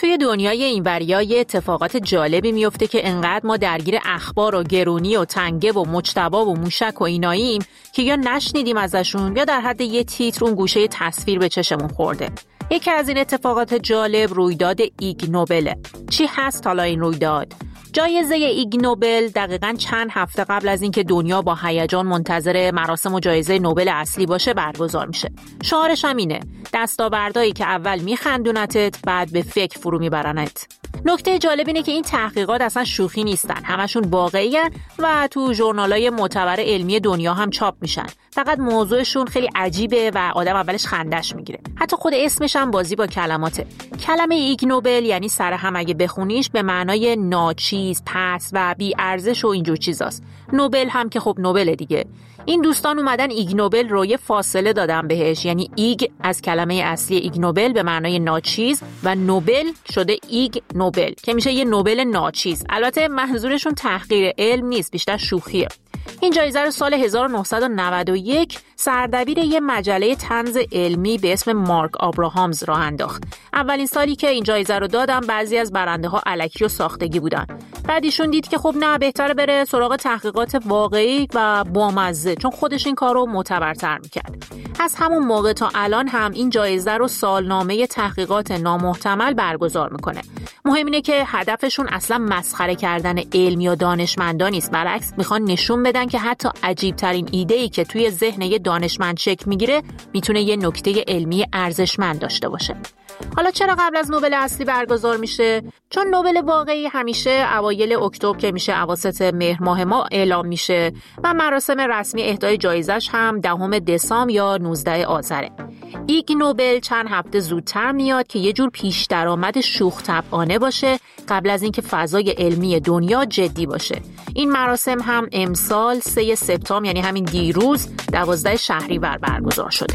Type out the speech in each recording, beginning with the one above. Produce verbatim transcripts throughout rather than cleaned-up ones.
توی دنیای اینوریا یه اتفاقات جالبی میفته که انقدر ما درگیر اخبار و گرونی و تنگه و مجتبا و موشک و ایناییم که یا نشنیدیم ازشون یا در حد یه تیتر اون گوشه تصویر به چشمون خورده. یکی از این اتفاقات جالب رویداد ایگ نوبله. چی هست حالا این رویداد؟ جایزه ایگ نوبل دقیقاً چند هفته قبل از اینکه دنیا با هیجان منتظر مراسم و جایزه نوبل اصلی باشه برگزار میشه. شعارش هم اینه: دستاوردهایی که اول میخندونتت بعد به فکر فرو میبرنت. نکته جالب اینه که این تحقیقات اصلا شوخی نیستن، همشون واقعی‌ان و تو ژورنال‌های معتبر علمی دنیا هم چاپ میشن. فقط موضوعشون خیلی عجیبه و آدم اولش خندش میگیره. حتی خود اسمش هم بازی با کلماته. کلمه ایگ نوبل یعنی سرهم اگه بخونیش به معنای ناچیز، پس و بی ارزش و اینجور چیزاست. نوبل هم که خب نوبل دیگه. این دوستان اومدن ایگ نوبل رو یه فاصله دادن بهش، یعنی ایگ از کلمه اصلی ایگ نوبل به معنای ناچیز و نوبل شده ایگ نوبل که میشه یه نوبل ناچیز. البته منظورشون تحقیر علم نیست، بیشتر شوخیه. این جایزه رو سال هزار و نهصد و نود و یک سردبیر یه مجله طنز علمی به اسم مارک آبراهامز راه انداخت. اولین سالی که این جایزه رو دادن بعضی از برنده ها الکی و ساختگی بودن. بعد ایشون دید که خب نه، بهتره بره سراغ تحقیقات واقعی و بامزه، چون خودش این کارو معتبرتر میکرد. از همون موقع تا الان هم این جایزه رو سالنامه تحقیقات نامحتمل برگزار میکنه. مهم اینه که هدفشون اصلا مسخره کردن علم یا دانشمندان نیست، برعکس میخوان نشون بدن که حتی عجیب ترین ایده‌ای که توی ذهن یه دانشمند شکل میگیره میتونه یه نکته علمی ارزشمند داشته باشه. حالا چرا قبل از نوبل اصلی برگزار میشه؟ چون نوبل واقعی همیشه اوایل اکتبر که میشه اواسط مهر ماه ما اعلام میشه و مراسم رسمی اهدای جایزش هم دهم دسامبر یا نوزدهم آذره. ایگ نوبل چند هفته زودتر میاد که یه جور پیش درآمد شوخ طبعانه باشه قبل از اینکه فضای علمی دنیا جدی باشه. این مراسم هم امسال سه سپتامبر یعنی همین دیروز دوازده شهریور برگزار شده.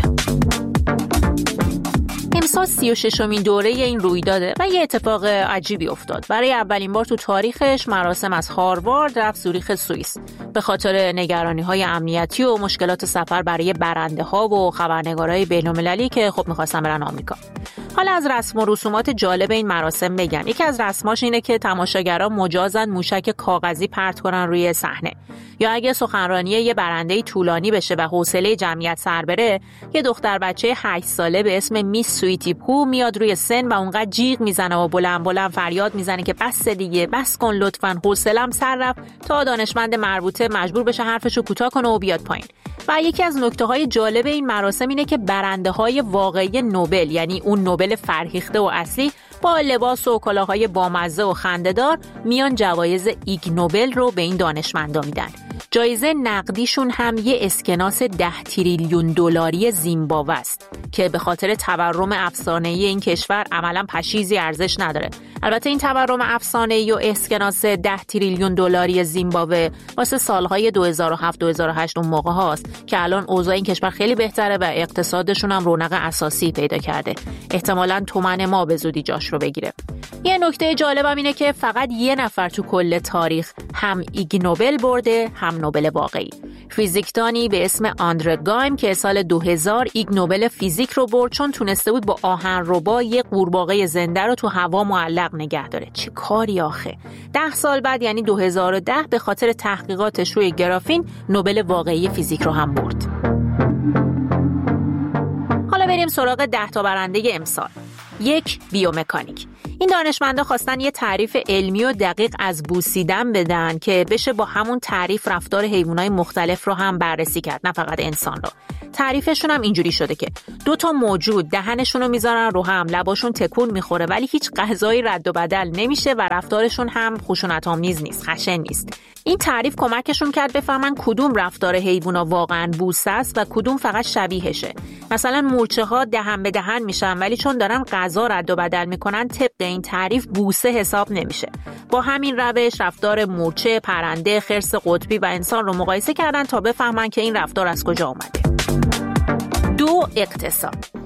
امسال سی و ششمین دوره این رویداده و یه اتفاق عجیبی افتاد. برای اولین بار تو تاریخش مراسم از هاروارد رفت زوریخ سوئیس به خاطر نگرانی‌های امنیتی و مشکلات سفر برای برنده‌ها و خبرنگارای بین‌المللی که خب می‌خواستن برن آمریکا. حالا از رسم و رسومات جالب این مراسم بگم. یکی از رسماش اینه که تماشاگران مجازن موشک کاغذی پرت کنن روی صحنه، یا اگه سخنرانی یه برنده طولانی بشه و حوصله جمعیت سر بره، یه دختر بچه هشت ساله به اسم میس سویتی پو میاد روی سن و اونقدر جیغ میزنه و بلند بلند فریاد میزنه که بس دیگه، بس کن لطفاً، حوصله‌ام سر رفت، تا دانشمند مربوطه مجبور بشه حرفشو کوتاه کنه و بیاد پایین. و یکی از نکته‌های جالب این مراسم اینه که برنده‌های واقعی نوبل، یعنی اون نوبل فرهیخته و اصلی، با لباس و کلاههای بامزه و خنده‌دار میان جوایز ایگ نوبل رو به این دانشمندا میدن. جایزه نقدیشون هم یه اسکناس ده تریلیون دلاری زیمبابوه است که به خاطر تورم افسانه‌ای این کشور عملاً پشیزی ارزش نداره. البته این تورم افسانه‌ای و اسکناس ده تریلیون دلاری زیمبابوه واسه سالهای دو هزار و هفت دو هزار و هشت اون موقع هاست که الان اوضاع این کشور خیلی بهتره و اقتصادشون هم رونق اساسی پیدا کرده. احتمالاً تومن ما به زودی جاش رو بگیره. یه نکته جالبم اینه که فقط یه نفر تو کل تاریخ هم ایگ نوبل برده هم نوبل واقعی. فیزیکدانی به اسم آندره گایم که سال دو هزار ایگ نوبل فیزیک رو برد چون تونسته بود با آهنربا یه قورباغه زنده رو تو هوا معلق نگه داره. چه کاری آخه. ده سال بعد یعنی دو هزار و ده به خاطر تحقیقاتش روی گرافین نوبل واقعی فیزیک رو هم برد. حالا بریم سراغ ده تا برنده امسال. یک، بیومکانیک. این دانشمندا خواستن یه تعریف علمی و دقیق از بوسیدن بدن که بشه با همون تعریف رفتار حیوانات مختلف رو هم بررسی کرد، نه فقط انسان رو. تعریفشون هم اینجوری شده که دو تا موجود دهنشون رو میذارن رو هم، لباشون تکون میخوره ولی هیچ غذایی رد و بدل نمیشه و رفتارشون هم خشونت‌آمیز نیست، خشن نیست. این تعریف کمکشون کرد بفهمن کدوم رفتار حیونا واقعاً بوسه است و کدوم فقط شبیهشه. مثلا مورچه‌ها دهن به دهن میشن ولی چون دارن غذا رد و بدل میکنن طبق این تعریف بوسه حساب نمیشه. با همین روش رفتار مورچه، پرنده، خرس قطبی و انسان رو مقایسه کردن تا بفهمن که این رفتار از کجا اومده. دو، اقتصاد.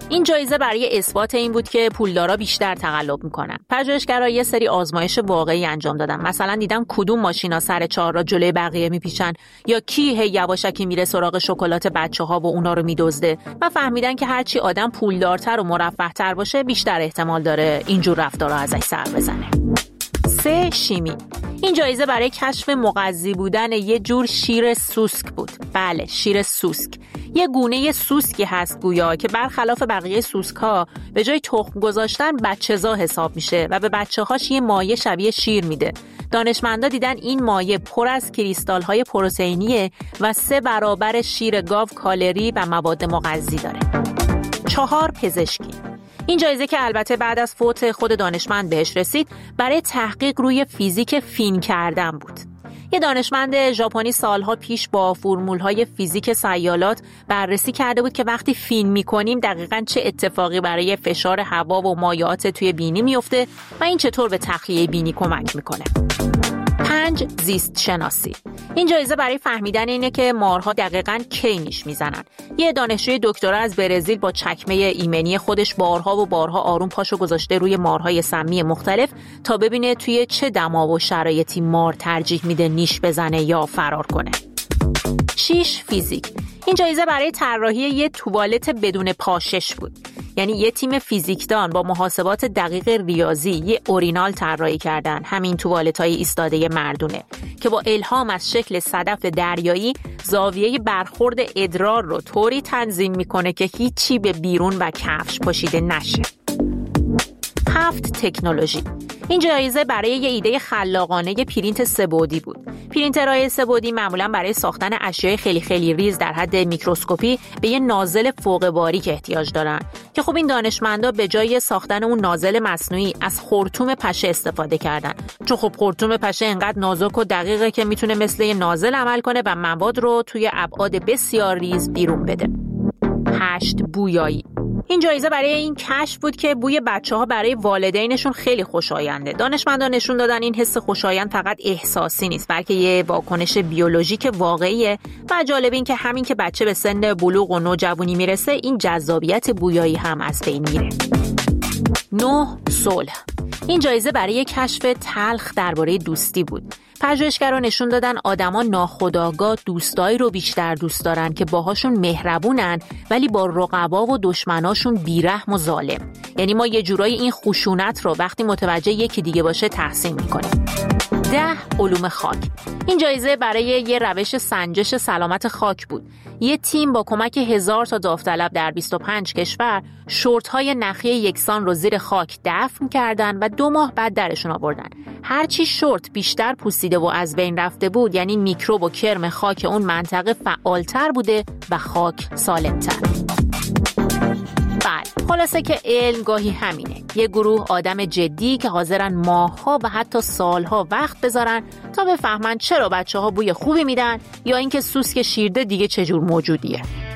این جایزه برای اثبات این بود که پولدارا بیشتر تقلب میکنن. پژوهشگرا یه سری آزمایش واقعی انجام دادن. مثلا دیدن کدوم ماشینا سر چهار را جلوی بقیه میپیچن یا کی هی یواشکی میره سراغ شکلات بچه‌ها و اونا رو میدزده و فهمیدن که هرچی آدم پولدارتر و مرفه‌تر باشه بیشتر احتمال داره اینجور رفتارا ازش سر بزنه. سه، شیمی. این جایزه برای کشف مغذی بودن یه جور شیر سوسک بود. بله، شیر سوسک. یه گونه سوسکی هست گویا که برخلاف بقیه سوسک‌ها به جای تخم گذاشتن بچه‌زا حساب میشه و به بچه‌هاش یه مایع شبیه شیر میده. دانشمندا دیدن این مایع پر از کریستال‌های پروتئینیه و سه برابر شیر گاو کالری و مواد مغذی داره. چهار، پزشکی. این جایزه که البته بعد از فوت خود دانشمند بهش رسید برای تحقیق روی فیزیک فین کردن بود. یه دانشمند ژاپنی سالها پیش با فرمول‌های فیزیک سیالات بررسی کرده بود که وقتی فین می‌کنیم دقیقاً چه اتفاقی برای فشار هوا و مایعات توی بینی میفته و این چطور به تخلیه بینی کمک میکنه. پنج، زیست شناسی. این جایزه برای فهمیدن اینه که مارها دقیقاً کی نیش میزنن. یه دانشجوی دکترا از برزیل با چکمه ایمنی خودش بارها و بارها آروم پاشو گذاشته روی مارهای سمی مختلف تا ببینه توی چه دما و شرایطی مار ترجیح میده نیش بزنه یا فرار کنه. شش، فیزیک. این جایزه برای طراحی یه توالت بدون پاشش بود. یعنی یه تیم فیزیکدان با محاسبات دقیق ریاضی یه اورینال طراحی کردن، همین توالت‌های ایستاده مردونه که با الهام از شکل صدف دریایی زاویه برخورد ادرار رو طوری تنظیم میکنه که هیچی به بیرون و کفش پاشیده نشه. هفت، تکنولوژی. این جایزه برای یه ایده خلاقانه پرینت سه‌بعدی بود. پرینترهای سه‌بعدی معمولاً برای ساختن اشیاء خیلی خیلی ریز در حد میکروسکوپی به یه نازل فوق باریک احتیاج دارن که خب این دانشمندا به جای ساختن اون نازل مصنوعی از خرطوم پشه استفاده کردن، چون خب خرطوم پشه انقدر نازک و دقیقه که میتونه مثل یه نازل عمل کنه و مواد رو توی ابعاد بسیار ریز بیرون بده. هشت، بویایی. این جایزه برای این کشف بود که بوی بچه‌ها برای والدینشون خیلی خوشاینده. دانشمندان نشون دادن این حس خوشایند فقط احساسی نیست، بلکه یه واکنش بیولوژیک واقعیه و جالب این که همین که بچه به سن بلوغ و نوجوانی میرسه این جذابیت بویایی هم از بین میره. نه، صلح. این جایزه برای کشف تلخ درباره دوستی بود. پژوهشگران نشون دادن آدما ناخودآگاه دوستایی رو بیشتر دوست دارن که باهاشون مهربونن ولی با رقبا و دشمناشون بیرحم و ظالم. یعنی ما یه جورایی این خشونت رو وقتی متوجه یکی دیگه باشه تحسین میکنیم. ده، علوم خاک. این جایزه برای یه روش سنجش سلامت خاک بود. یه تیم با کمک هزار تا داوطلب در بیست و پنج کشور شورت‌های نخی یکسان رو زیر خاک دفن کردن و دو ماه بعد درشون آوردن. هرچی شورت بیشتر پوسیده و از بین رفته بود یعنی میکروب و کرم خاک اون منطقه فعالتر بوده و خاک سالمتر. بله، خلاصه که علم گاهی همینه. یه گروه آدم جدی که حاضرن ماه‌ها و حتی سال‌ها وقت بذارن تا بفهمن چرا بچه‌ها بوی خوبی میدن یا اینکه سوسک شیرده دیگه چجور موجودیه.